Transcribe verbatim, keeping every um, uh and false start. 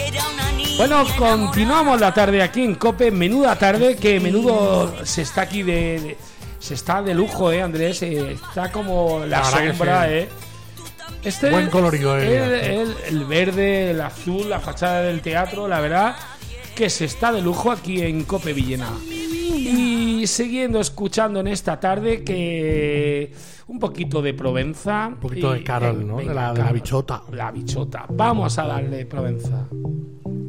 Bueno, continuamos la tarde aquí en COPE. Menuda tarde, que menudo se está aquí de... de se está de lujo, eh, Andrés. Eh, está como la, La sombra, sí. eh. Este, Buen colorido, el, eh. el, el verde, el azul, la fachada del teatro, la verdad que se está de lujo aquí en COPE Villena. Y siguiendo escuchando en esta tarde que un poquito de Provenza, un poquito y, de Carol, eh, ¿no? venga, de, la, de la bichota. La bichota. Vamos a darle Provenza.